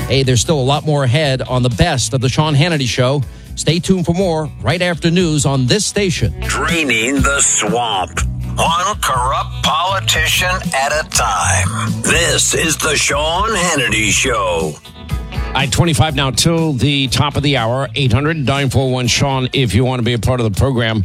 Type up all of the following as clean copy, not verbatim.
Hey, there's still a lot more ahead on the best of the Sean Hannity Show. Stay tuned for more right after news on this station. Draining the swamp. One corrupt politician at a time. This is the Sean Hannity Show. I-25 now till the top of the hour. 800-941-SEAN if you want to be a part of the program.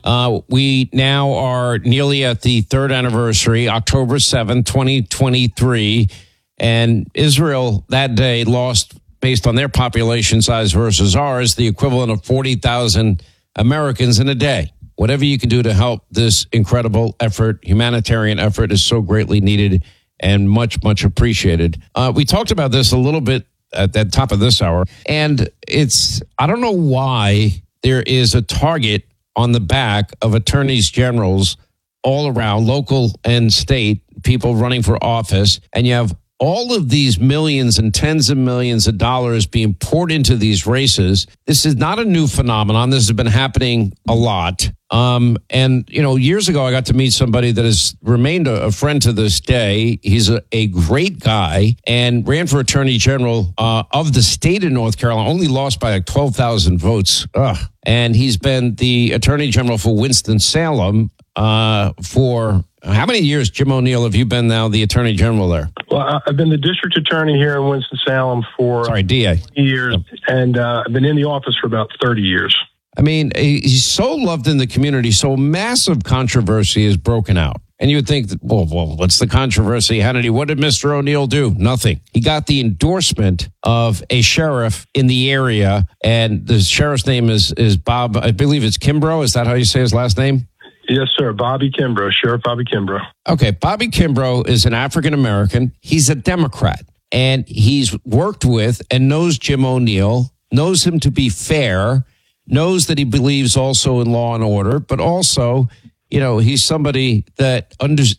We now are nearly at the third anniversary, October 7th, 2023. And Israel that day lost, based on their population size versus ours, the equivalent of 40,000 Americans in a day. Whatever you can do to help this incredible effort, humanitarian effort, is so greatly needed and much, much appreciated. We talked about this a little bit at the top of this hour, and I don't know why there is a target on the back of attorneys generals all around, local and state, people running for office, and you have all of these millions and tens of millions of dollars being poured into these races. This is not a new phenomenon. This has been happening a lot. And, years ago, I got to meet somebody that has remained a friend to this day. He's a great guy and ran for attorney general of the state of North Carolina, only lost by like 12,000 votes. And he's been the attorney general for Winston-Salem for how many years, Jim O'Neill, have you been now the attorney general there? Well, I've been the district attorney here in Winston-Salem for DA. years, and I've been in the office for about 30 years. I mean, he's so loved in the community, so massive controversy is broken out. And you would think, well, what's the controversy? Hannity, what did Mr. O'Neill do? Nothing. He got the endorsement of a sheriff in the area, and the sheriff's name is Bob, I believe it's Kimbrough. Is that how you say his last name? Yes, sir. Bobby Kimbrough, Sheriff Bobby Kimbrough. Okay, Bobby Kimbrough is an African-American. He's a Democrat, and he's worked with and knows Jim O'Neill, knows him to be fair, knows that he believes also in law and order, but also, he's somebody that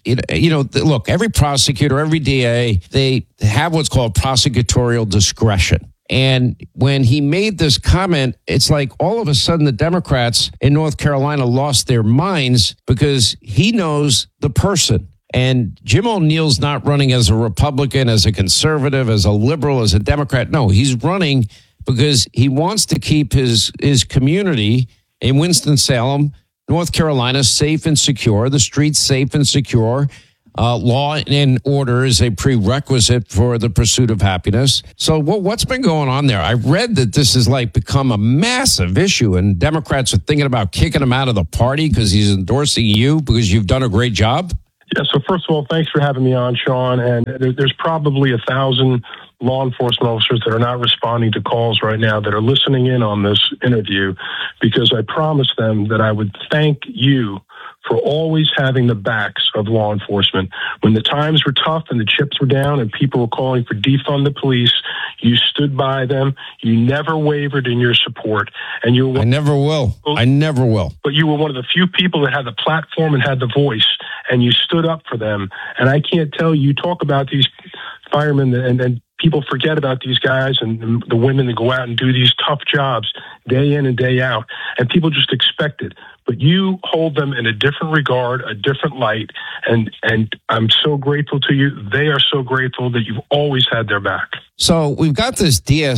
look, every prosecutor, every DA, they have what's called prosecutorial discretion. And when he made this comment, it's like all of a sudden the Democrats in North Carolina lost their minds because he knows the person. And Jim O'Neill's not running as a Republican, as a conservative, as a liberal, as a Democrat. No, he's running because he wants to keep his community in Winston-Salem, North Carolina, safe and secure, the streets safe and secure. Law and order is a prerequisite for the pursuit of happiness. So what's been going on there? I read that this has become a massive issue, and Democrats are thinking about kicking him out of the party because he's endorsing you because you've done a great job. Yeah, so first of all, thanks for having me on, Sean. And there's probably 1,000 law enforcement officers that are not responding to calls right now that are listening in on this interview because I promised them that I would thank you for always having the backs of law enforcement. When the times were tough and the chips were down and people were calling for defund the police, you stood by them. You never wavered in your support. And you were I never will. But you were one of the few people that had the platform and had the voice, and you stood up for them. And I can't tell you talk about these firemen and people forget about these guys and the women that go out and do these tough jobs day in and day out, and people just expect it. But you hold them in a different regard, a different light, and I'm so grateful to you. They are so grateful that you've always had their back. So we've got this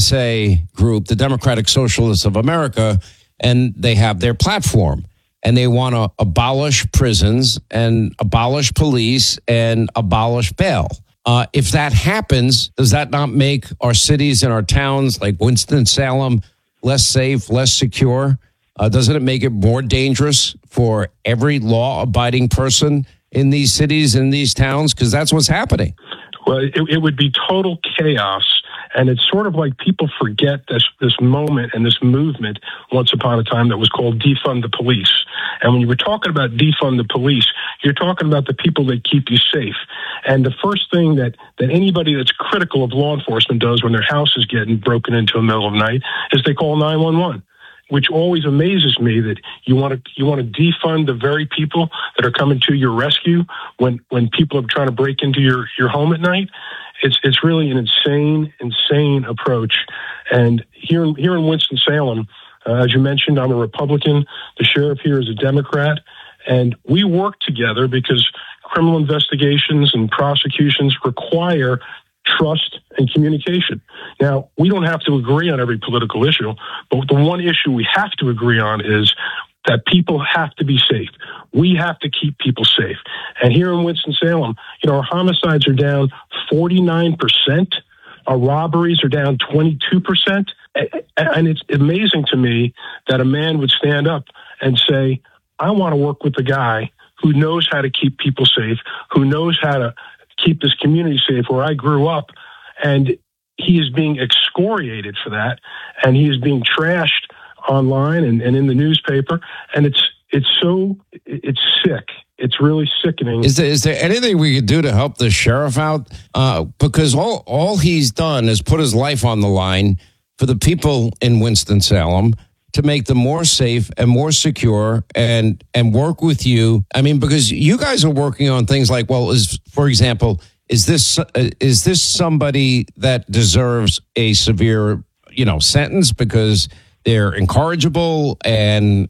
DSA group, the Democratic Socialists of America, and they have their platform. And they want to abolish prisons and abolish police and abolish bail. If that happens, does that not make our cities and our towns like Winston-Salem less safe, less secure? Doesn't it make it more dangerous for every law-abiding person in these cities, in these towns? Because that's what's happening. Well, it would be total chaos. And it's sort of like people forget this moment and this movement once upon a time that was called defund the police. And when you were talking about defund the police, you're talking about the people that keep you safe. And the first thing that anybody that's critical of law enforcement does when their house is getting broken into in the middle of the night is they call 911. Which always amazes me that you want to defund the very people that are coming to your rescue when people are trying to break into your home at night. It's really an insane approach. And here in Winston-Salem, as you mentioned, I'm a Republican. The sheriff here is a Democrat, and we work together because criminal investigations and prosecutions require trust and communication. Now, we don't have to agree on every political issue, but the one issue we have to agree on is that people have to be safe. We have to keep people safe. And here in Winston-Salem, our homicides are down 49%. Our robberies are down 22%. And it's amazing to me that a man would stand up and say, I want to work with the guy who knows how to keep people safe, who knows how to keep this community safe where I grew up. And he is being excoriated for that. And he is being trashed online and in the newspaper. And it's sick. It's really sickening. Is there anything we could do to help the sheriff out? Because all he's done is put his life on the line for the people in Winston-Salem to make them more safe and more secure and work with you. I mean, because you guys are working on things like, for example, is this somebody that deserves a severe, sentence because they're incorrigible and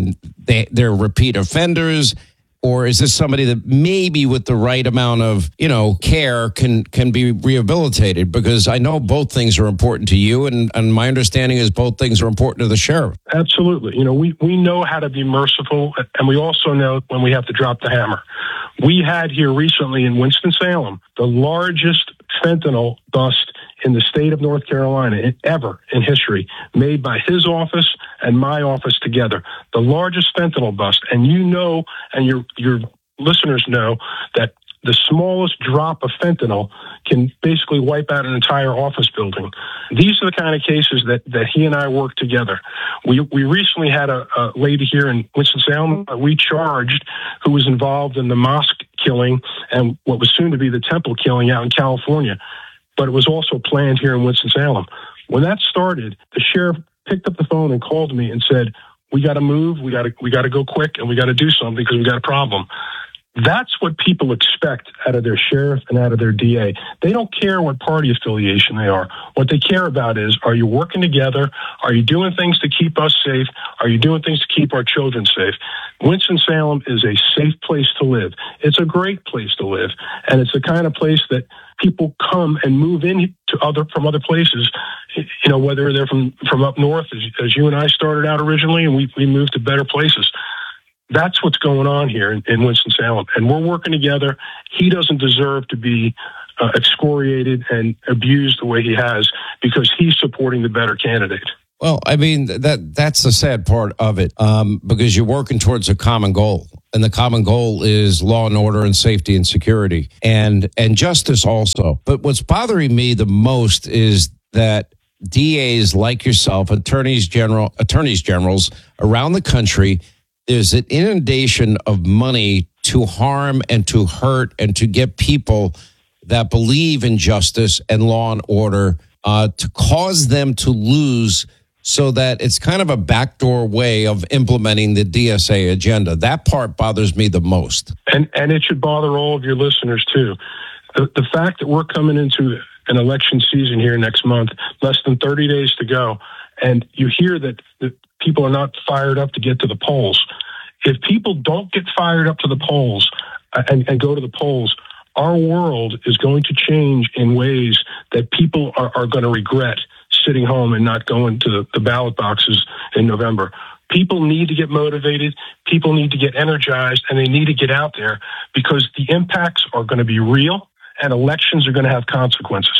they're repeat offenders? Or is this somebody that maybe with the right amount of, care can be rehabilitated? Because I know both things are important to you, and my understanding is both things are important to the sheriff. Absolutely. We know how to be merciful, and we also know when we have to drop the hammer. We had here recently in Winston-Salem the largest fentanyl bust in the state of North Carolina ever in history, made by his office and my office together. The largest fentanyl bust. And and your listeners know that the smallest drop of fentanyl can basically wipe out an entire office building. These are the kind of cases that he and I work together. We recently had a lady here in Winston-Salem we charged who was involved in the mosque killing and what was soon to be the temple killing out in California. But it was also planned here in Winston-Salem. When that started, the sheriff picked up the phone and called me and said, we got to move, we got to go quick, and we got to do something because we got a problem. That's what people expect out of their sheriff and out of their DA. They don't care what party affiliation they are. What they care about is, are you working together? Are you doing things to keep us safe? Are you doing things to keep our children safe? Winston-Salem is a safe place to live. It's a great place to live. And it's the kind of place that people come and move in from other places, whether they're from up north, as you and I started out originally, and we moved to better places. That's what's going on here in Winston-Salem. And we're working together. He doesn't deserve to be excoriated and abused the way he has because he's supporting the better candidate. Well, I mean, that's the sad part of it, because you're working towards a common goal. And the common goal is law and order and safety and security and justice also. But what's bothering me the most is that DAs like yourself, attorneys generals around the country, there's an inundation of money to harm and to hurt and to get people that believe in justice and law and order to cause them to lose, so that it's kind of a backdoor way of implementing the DSA agenda. That part bothers me the most. And it should bother all of your listeners, too. The fact that we're coming into an election season here next month, less than 30 days to go, and you hear that people are not fired up to get to the polls. If people don't get fired up to the polls and go to the polls, our world is going to change in ways that people are going to regret sitting home and not going to the ballot boxes in November. People need to get motivated. People need to get energized, and they need to get out there because the impacts are going to be real and elections are going to have consequences.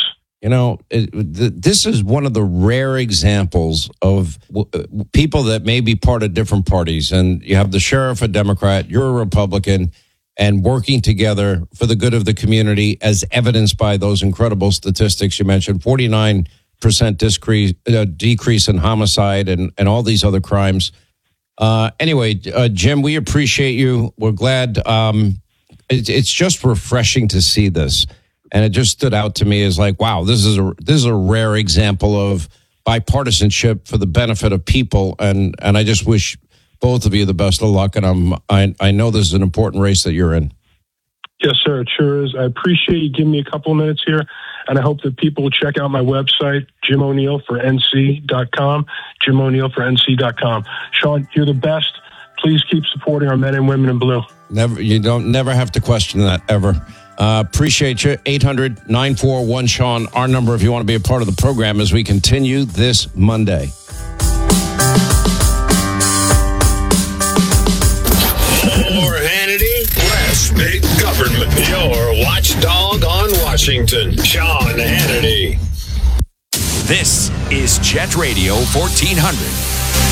This is one of the rare examples of people that may be part of different parties. And you have the sheriff, a Democrat, you're a Republican, and working together for the good of the community, as evidenced by those incredible statistics you mentioned, 49% decrease in homicide and all these other crimes. Anyway, Jim, we appreciate you. We're glad. It's just refreshing to see this. And it just stood out to me as like, wow, this is a rare example of bipartisanship for the benefit of people. And I just wish both of you the best of luck. And I know this is an important race that you're in. Yes, sir. It sure is. I appreciate you giving me a couple of minutes here. And I hope that people will check out my website, JimO'NeillForNC.com, JimO'NeillForNC.com. Sean, you're the best. Please keep supporting our men and women in blue. You don't never have to question that ever. Appreciate you. 800-941-SEAN, our number if you want to be a part of the program as we continue this Monday. More Hannity, less big government. Your watchdog on Washington, Sean Hannity. This is Jet Radio 1400.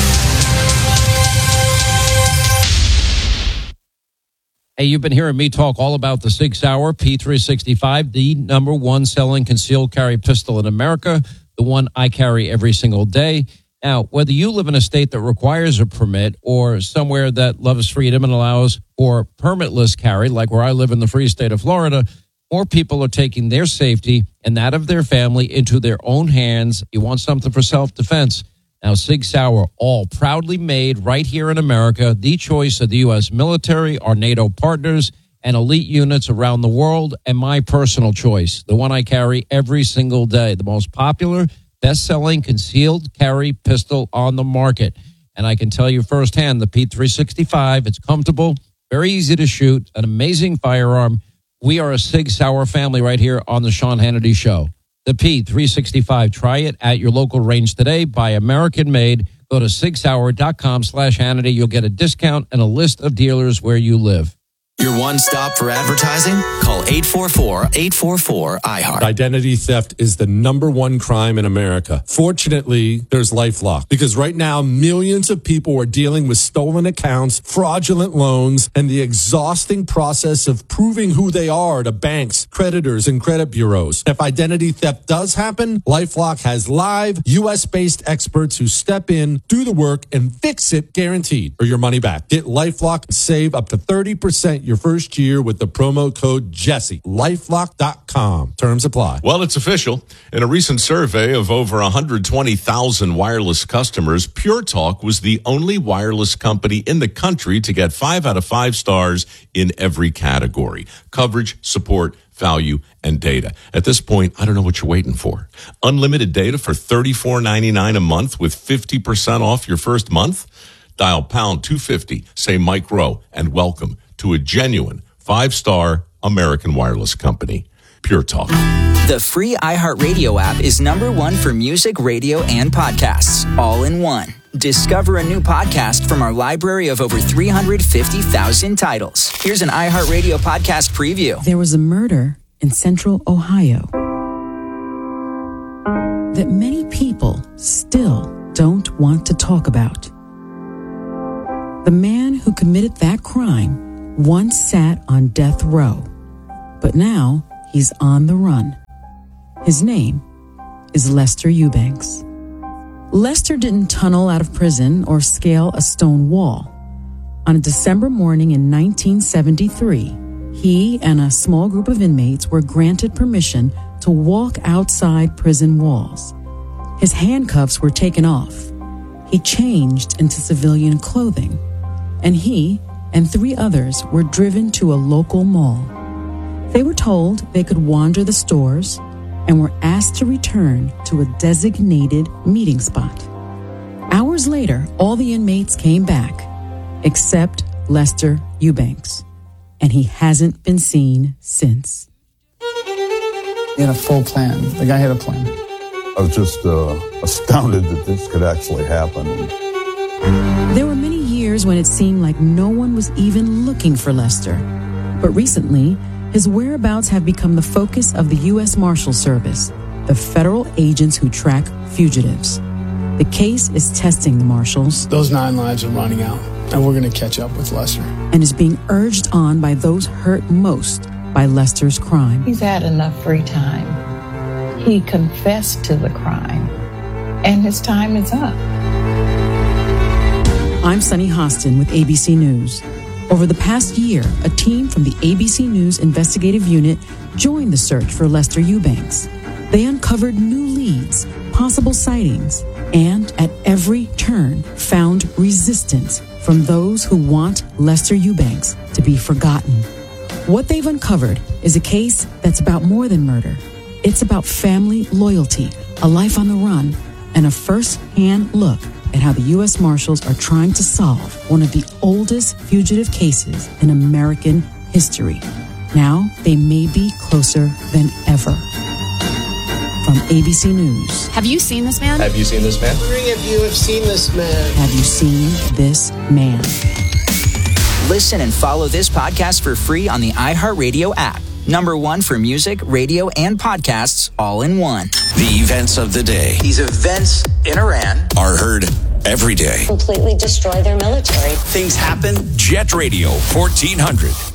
Hey, you've been hearing me talk all about the Sig Sauer P365, the number one selling concealed carry pistol in America, the one I carry every single day. Now, whether you live in a state that requires a permit or somewhere that loves freedom and allows for permitless carry, like where I live in the free state of Florida, more people are taking their safety and that of their family into their own hands. You want something for self-defense. Now, Sig Sauer, all proudly made right here in America, the choice of the U.S. military, our NATO partners, and elite units around the world, and my personal choice, the one I carry every single day, the most popular, best-selling concealed carry pistol on the market. And I can tell you firsthand, the P365, it's comfortable, very easy to shoot, an amazing firearm. We are a Sig Sauer family right here on the Sean Hannity Show. The P365. Try it at your local range today. Buy American made. Go to sigsauer.com/Hannity. You'll get a discount and a list of dealers where you live. Your one stop for advertising? Call 844-844-IHEART. Identity theft is the number one crime in America. Fortunately, there's LifeLock, because right now millions of people are dealing with stolen accounts, fraudulent loans, and the exhausting process of proving who they are to banks, creditors, and credit bureaus. If identity theft does happen, LifeLock has live US-based experts who step in, do the work, and fix it guaranteed, or your money back. Get LifeLock and save up to 30% your first year with the promo code Jesse. LifeLock.com. Terms apply. Well, it's official. In a recent survey of over 120,000 wireless customers, Pure Talk was the only wireless company in the country to get 5 out of 5 stars in every category: coverage, support, value, and data. At this point, I don't know what you're waiting for. Unlimited data for $34.99 a month with 50% off your first month? Dial pound 250, say Mike Rowe, and welcome to a genuine 5-star American wireless company, Pure Talk. The free iHeartRadio app is #1 for music, radio, and podcasts, all in one. Discover a new podcast from our library of over 350,000 titles. Here's an iHeartRadio podcast preview. There was a murder in central Ohio that many people still don't want to talk about. The man who committed that crime once sat on death row, but now he's on the run. His name is Lester Eubanks. Lester didn't tunnel out of prison or scale a stone wall. On a December morning in 1973, he and a small group of inmates were granted permission to walk outside prison walls. His handcuffs were taken off. He changed into civilian clothing, and he and 3 others were driven to a local mall. They were told they could wander the stores and were asked to return to a designated meeting spot. Hours later, all the inmates came back, except Lester Eubanks, and he hasn't been seen since. He had a full plan. The guy had a plan. I was just astounded that this could actually happen. There were many years when it seemed like no one was even looking for Lester. But recently, his whereabouts have become the focus of the U.S. Marshal Service, the federal agents who track fugitives. The case is testing the marshals. Those 9 lives are running out, and we're going to catch up with Lester. And is being urged on by those hurt most by Lester's crime. He's had enough free time. He confessed to the crime, and his time is up. I'm Sunny Hostin with ABC News. Over the past year, a team from the ABC News Investigative Unit joined the search for Lester Eubanks. They uncovered new leads, possible sightings, and at every turn found resistance from those who want Lester Eubanks to be forgotten. What they've uncovered is a case that's about more than murder. It's about family loyalty, a life on the run, and a first-hand look at how the U.S. Marshals are trying to solve one of the oldest fugitive cases in American history. Now they may be closer than ever. From ABC News. Have you seen this man? Have you seen this man? Three of you have seen this man. Have you seen this man? Listen and follow this podcast for free on the iHeartRadio app. #1 for music, radio, and podcasts all in one. The events of the day These events in Iran are heard every day. Completely destroy their military. Things happen. Jet Radio 1400.